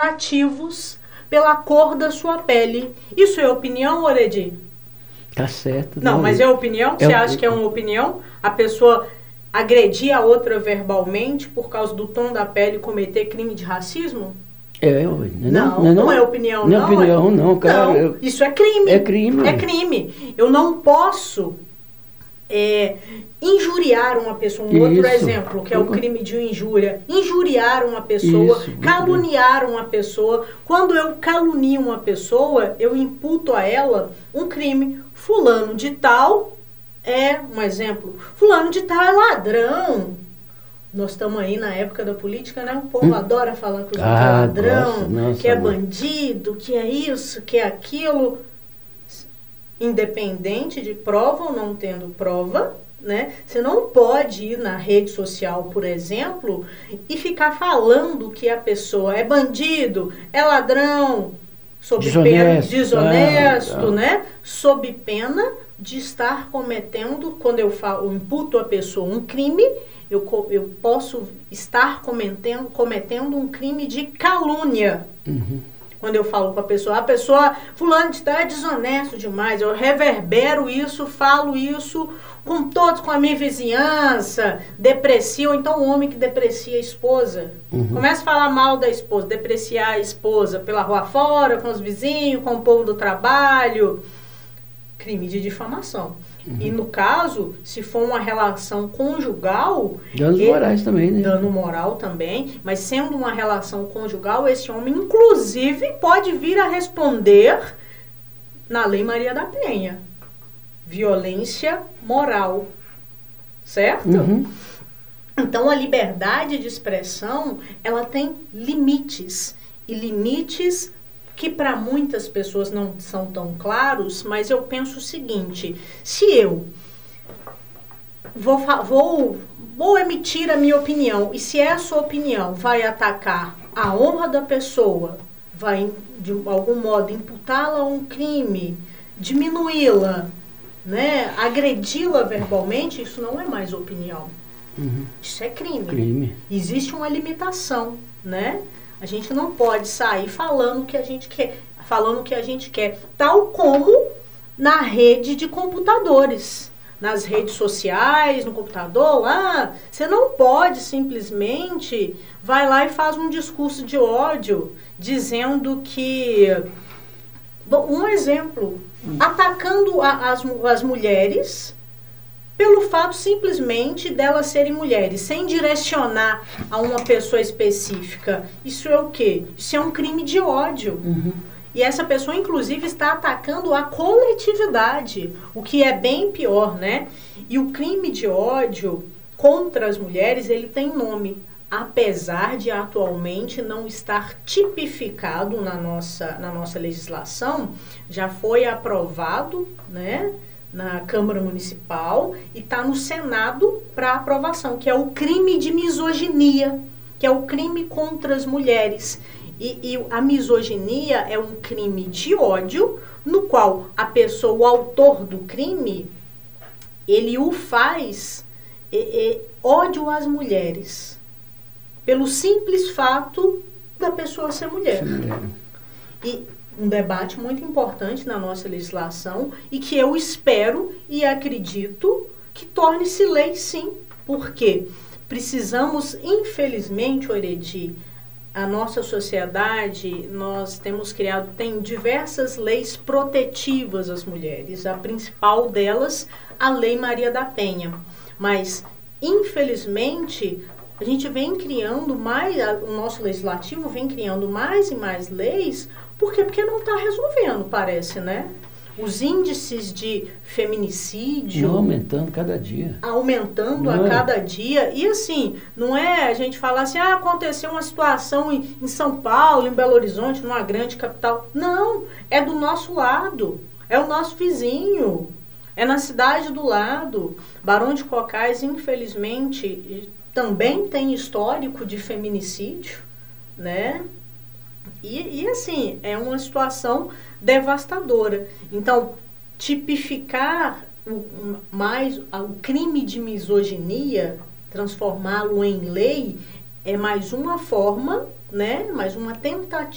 atrativos pela cor da sua pele. Isso é opinião, Oredi? Tá certo. Não, mas é opinião? Você acha que é uma opinião? A pessoa agredir a outra verbalmente por causa do tom da pele e cometer crime de racismo? Não é opinião, não. Não é opinião, não, cara. Não, isso é crime. É crime. É crime. Eu não posso injuriar uma pessoa. Um outro exemplo, que é o crime de injúria. Injuriar uma pessoa, caluniar uma pessoa. Quando eu calunio uma pessoa, eu imputo a ela um crime. Fulano de tal um exemplo. Fulano de tal é ladrão. Nós estamos aí na época da política, né? O povo adora falar que o outro é ladrão, que é bandido, que é isso, que é aquilo. Independente de prova ou não tendo prova, né? Você não pode ir na rede social, por exemplo, e ficar falando que a pessoa é bandido, é ladrão, sob pena, desonesto, né? Sob pena de estar cometendo, quando eu imputo a pessoa um crime, eu posso estar cometendo um crime de calúnia. Quando eu falo com a pessoa, fulano de tal é desonesto demais, eu reverbero isso, falo isso com todos, com a minha vizinhança, deprecio, então o homem que deprecia a esposa, começa a falar mal da esposa, depreciar a esposa pela rua fora, com os vizinhos, com o povo do trabalho, crime de difamação. E no caso, se for uma relação conjugal... Danos morais também, né? Dano moral também, mas sendo uma relação conjugal, esse homem, inclusive, pode vir a responder na Lei Maria da Penha. Violência moral. Certo? Então, a liberdade de expressão, ela tem limites. E limites que para muitas pessoas não são tão claros, mas eu penso o seguinte: se eu vou emitir a minha opinião, e se essa opinião vai atacar a honra da pessoa, vai de algum modo imputá-la a um crime, diminuí-la, né, agredi-la verbalmente, isso não é mais opinião. Isso é crime. Existe uma limitação, né? A gente não pode sair falando o que a gente quer, tal como na rede de computadores, nas redes sociais, no computador, você não pode simplesmente vai lá e faz um discurso de ódio, dizendo que, um exemplo, atacando as mulheres pelo fato simplesmente delas serem mulheres, sem direcionar a uma pessoa específica. Isso é o quê? Isso é um crime de ódio. E essa pessoa, inclusive, está atacando a coletividade, o que é bem pior, né? E o crime de ódio contra as mulheres, ele tem nome, apesar de atualmente não estar tipificado na nossa legislação. Já foi aprovado, né, na Câmara Municipal e está no Senado para aprovação, que é o crime de misoginia, que é o crime contra as mulheres. E a misoginia é um crime de ódio, no qual a pessoa, o autor do crime, ele o faz ódio às mulheres, pelo simples fato da pessoa ser mulher. E um debate muito importante na nossa legislação e que eu espero e acredito que torne-se lei, sim. Porque precisamos, infelizmente, Oredi, a nossa sociedade, nós tem diversas leis protetivas às mulheres. A principal delas, a Lei Maria da Penha. Mas, infelizmente, a gente vem criando o nosso legislativo vem criando mais e mais leis. Por quê? Porque não está resolvendo, parece, né? Os índices de feminicídio... aumentando cada dia. Aumentando a cada dia. E assim, não é a gente falar assim, aconteceu uma situação em São Paulo, em Belo Horizonte, numa grande capital. Não, é do nosso lado. É o nosso vizinho. É na cidade do lado. Barão de Cocais, infelizmente, também tem histórico de feminicídio, né? E assim, é uma situação devastadora. Então, tipificar o crime de misoginia, transformá-lo em lei, é mais uma forma, né, mais uma tentativa